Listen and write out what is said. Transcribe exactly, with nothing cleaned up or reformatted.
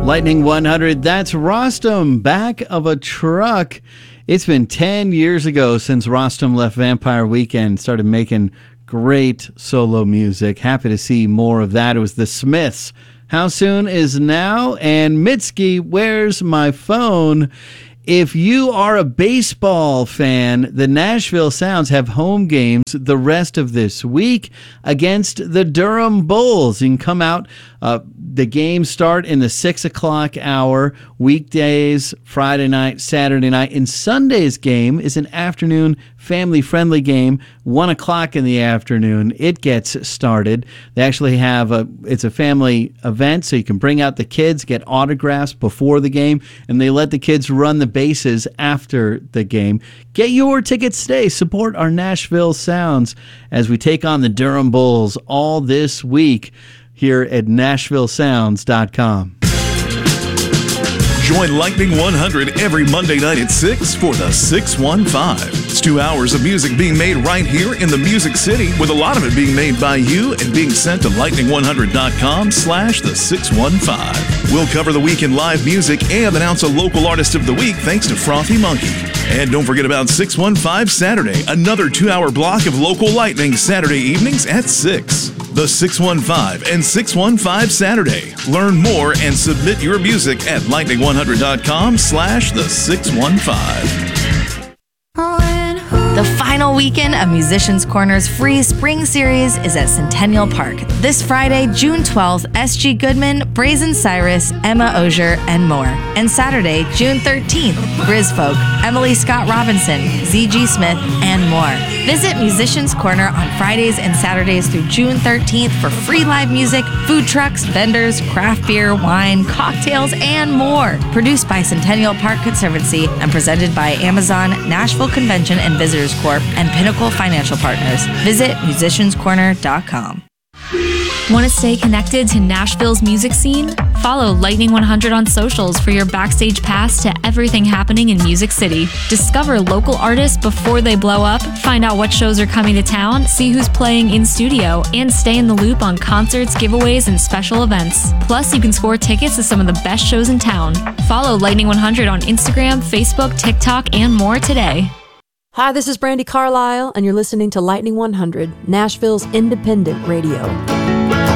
Lightning one hundred, that's Rostam, back of a truck. It's been ten years ago since Rostam left Vampire Weekend, started making great solo music. Happy to see more of that. It was the Smiths. How Soon Is Now? And Mitski, Where's My Phone? If you are a baseball fan, the Nashville Sounds have home games the rest of this week against the Durham Bulls. You can come out. Uh, the games start in the six o'clock hour, weekdays, Friday night, Saturday night. And Sunday's game is an afternoon family-friendly game, one o'clock in the afternoon. It gets started. They actually have a, it's a family event, so you can bring out the kids, get autographs before the game, and they let the kids run the bases after the game. Get your tickets today. Support our Nashville Sounds as we take on the Durham Bulls all this week here at Nashville Sounds dot com. Join Lightning one hundred every Monday night at six for the six one five. It's two hours of music being made right here in the Music City, with a lot of it being made by you and being sent to lightning one hundred dot com slash the six one five. We'll cover the week in live music and announce a local artist of the week thanks to Frothy Monkey. And don't forget about six one five Saturday, another two-hour block of local Lightning Saturday evenings at six. The six one five and six one five Saturday. Learn more and submit your music at lightning one hundred dot com slash the six one five. The final weekend of Musicians Corner's free spring series is at Centennial Park. This Friday, June twelfth, S G Goodman, Brazen Cyrus, Emma Osier, and more. And Saturday, June thirteenth, Grizfolk, Emily Scott Robinson, Z G Smith, and more. Visit Musicians Corner on Fridays and Saturdays through June thirteenth for free live music, food trucks, vendors, craft beer, wine, cocktails, and more. Produced by Centennial Park Conservancy and presented by Amazon, Nashville Convention and Visitors Corp, and Pinnacle Financial Partners. Visit musicians corner dot com. Want to stay connected to Nashville's music scene? Follow Lightning one hundred on socials for your backstage pass to everything happening in Music City. Discover local artists before they blow up, find out what shows are coming to town, see who's playing in studio, and stay in the loop on concerts, giveaways, and special events. Plus, you can score tickets to some of the best shows in town. Follow Lightning one hundred on Instagram, Facebook, TikTok, and more today. Hi, this is Brandy Carlisle, and you're listening to Lightning one hundred, Nashville's independent radio.